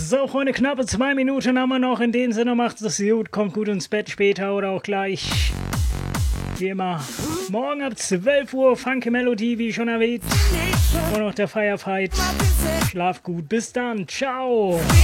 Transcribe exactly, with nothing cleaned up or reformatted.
So, Freunde, knappe zwei Minuten haben wir noch. In dem Sinne, macht es gut, kommt gut ins Bett später oder auch gleich. Wie immer, morgen ab zwölf Uhr Funky Melodie, wie schon erwähnt. Und noch der Firefight. Schlaf gut, bis dann, ciao.